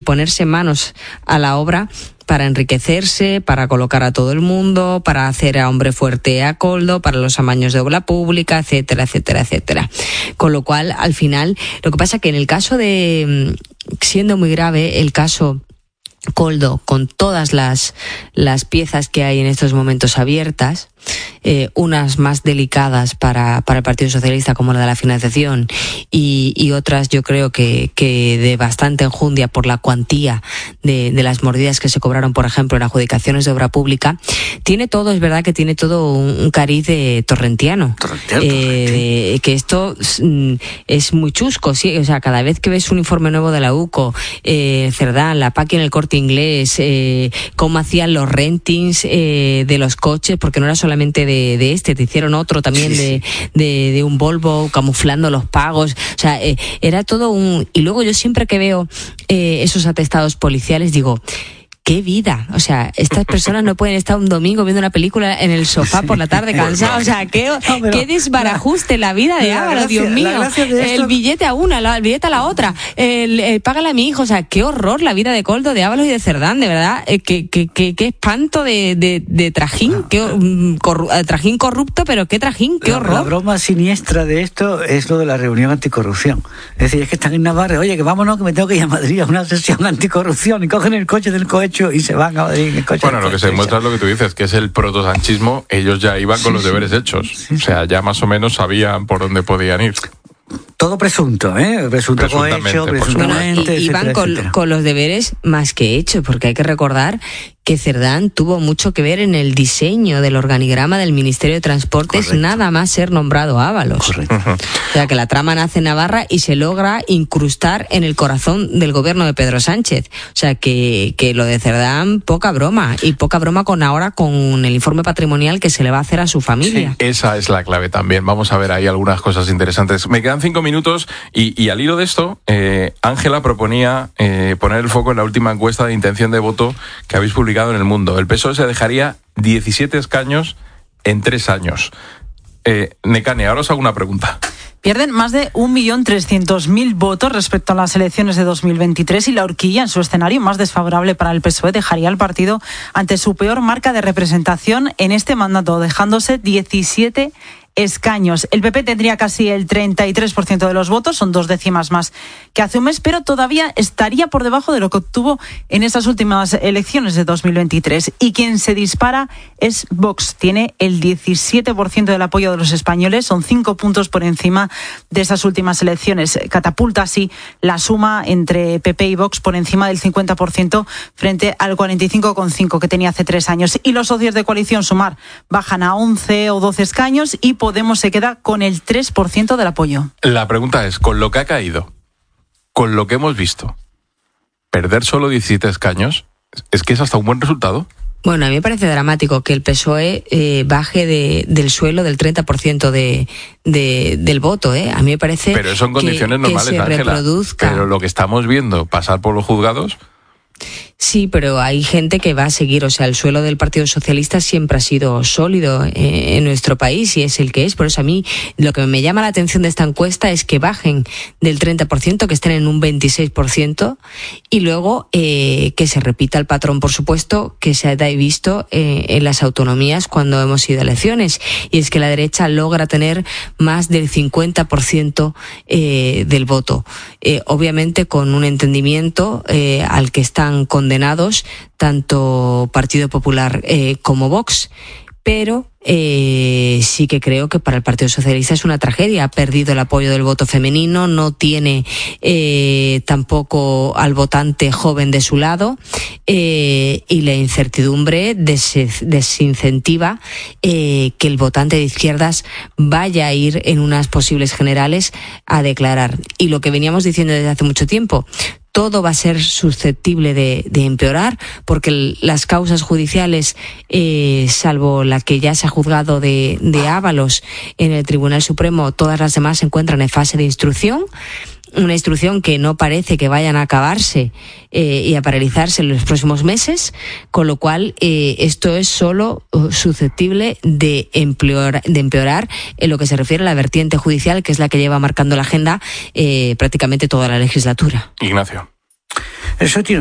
ponerse manos a la obra para enriquecerse, para colocar a todo el mundo, para hacer a hombre fuerte a Koldo, para los amaños de obra pública, etcétera, etcétera, etcétera. Con lo cual, al final, lo que pasa es que en el caso de, siendo muy grave, el caso Koldo, con todas las piezas que hay en estos momentos abiertas, unas más delicadas para el Partido Socialista, como la de la financiación, y otras yo creo que de bastante enjundia por la cuantía de las mordidas que se cobraron, por ejemplo, en adjudicaciones de obra pública. Tiene todo, es verdad que tiene todo un cariz de torrentiano. Que esto es muy chusco, sí. O sea, cada vez que ves un informe nuevo de la UCO, Cerdán, la PAC en el Corte Inglés, cómo hacían los rentings de los coches, porque no era solamente de este, te hicieron otro también de un Volvo camuflando los pagos, o sea, era todo un... Y luego yo siempre que veo esos atestados policiales digo, ¡qué vida! O sea, estas personas no pueden estar un domingo viendo una película en el sofá por la tarde cansados. O sea, qué desbarajuste la vida de Ábalos, Dios mío. El billete a una, el billete a la otra, págale a mi hijo. O sea, qué horror la vida de Koldo, de Ábalos y de Cerdán, de verdad. Qué espanto de trajín, trajín corrupto, pero qué trajín, qué horror. La broma siniestra de esto es lo de la reunión anticorrupción. Es decir, es que están en Navarra, oye, que vámonos, que me tengo que ir a Madrid a una sesión anticorrupción, y cogen el coche del cohecho y se van a Madrid en el coche. Bueno, lo que se demuestra es lo que tú dices, que es el protosanchismo. Ellos ya iban con los deberes hechos. O sea, ya más o menos sabían por dónde podían ir. Todo presunto, presunto cohecho, presuntamente, y van con los deberes más que hechos, porque hay que recordar que Cerdán tuvo mucho que ver en el diseño del organigrama del Ministerio de Transportes. Correcto. Nada más ser nombrado Ábalos. Correcto. O sea, que la trama nace en Navarra y se logra incrustar en el corazón del gobierno de Pedro Sánchez. O sea, que lo de Cerdán, poca broma. Y poca broma con el informe patrimonial que se le va a hacer a su familia. Sí, esa es la clave también. Vamos a ver ahí algunas cosas interesantes. Me quedan 5 minutos y al hilo de esto, Ángela proponía poner el foco en la última encuesta de intención de voto que habéis publicado en El Mundo. El PSOE se dejaría 17 escaños en 3 años. Nekane, ahora os hago una pregunta. Pierden más de 1.300.000 votos respecto a las elecciones de 2023 y la horquilla, en su escenario más desfavorable para el PSOE, dejaría al partido ante su peor marca de representación en este mandato, dejándose 17 escaños. El PP tendría casi el 33% de los votos, son 2 décimas más que hace un mes, pero todavía estaría por debajo de lo que obtuvo en estas últimas elecciones de 2023. Y quien se dispara es Vox. Tiene el 17% del apoyo de los españoles, son 5 puntos por encima de esas últimas elecciones. Catapulta así la suma entre PP y Vox por encima del 50% frente al 45,5% que tenía hace 3 años. Y los socios de coalición Sumar bajan a 11 o 12 escaños y Podemos se queda con el 3% del apoyo. La pregunta es, con lo que ha caído, con lo que hemos visto, perder solo 17 escaños, ¿es que es hasta un buen resultado? Bueno, a mí me parece dramático que el PSOE baje del suelo del 30% del voto, A mí me parece pero son condiciones normales, que se Ángela. reproduzca. Pero lo que estamos viendo pasar por los juzgados... Sí, pero hay gente que va a seguir, o sea, el suelo del Partido Socialista siempre ha sido sólido en nuestro país y es el que es. Por eso a mí lo que me llama la atención de esta encuesta es que bajen del 30%, que estén en un 26%, y luego que se repita el patrón, por supuesto, que se ha visto en las autonomías cuando hemos ido a elecciones, y es que la derecha logra tener más del 50% del voto. Obviamente con un entendimiento al que están condenados tanto Partido Popular como Vox, pero sí que creo que para el Partido Socialista es una tragedia. Ha perdido el apoyo del voto femenino, no tiene tampoco al votante joven de su lado, y la incertidumbre desincentiva que el votante de izquierdas vaya a ir en unas posibles generales a declarar. Y lo que veníamos diciendo desde hace mucho tiempo, todo va a ser susceptible de empeorar, porque las causas judiciales, salvo la que ya se ha juzgado de Ábalos en el Tribunal Supremo, todas las demás se encuentran en fase de instrucción. Una instrucción que no parece que vayan a acabarse y a paralizarse en los próximos meses, con lo cual esto es solo susceptible de empeorar en lo que se refiere a la vertiente judicial, que es la que lleva marcando la agenda prácticamente toda la legislatura. Ignacio. Eso tiene